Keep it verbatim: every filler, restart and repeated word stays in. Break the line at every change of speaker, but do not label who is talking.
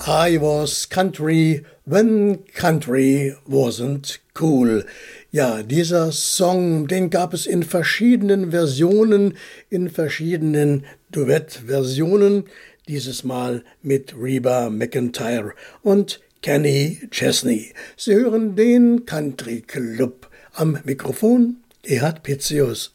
I was country when country wasn't cool. Ja, dieser Song, den gab es in verschiedenen Versionen, in verschiedenen Duettversionen, dieses Mal mit Reba McEntire und Kenny Chesney. Sie hören den Country Club. Am Mikrofon Erhard Pitzius.